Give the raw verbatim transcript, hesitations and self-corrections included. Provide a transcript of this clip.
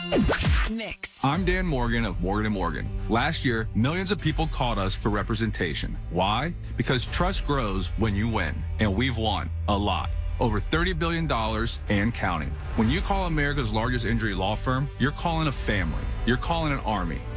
Mix. I'm Dan Morgan of Morgan and Morgan. Last year, millions of people called us for representation. Why? Because trust grows when you win, and we've won a lot. Over thirty billion dollars and counting. When you call America's largest injury law firm, you're calling a family. You're calling an army.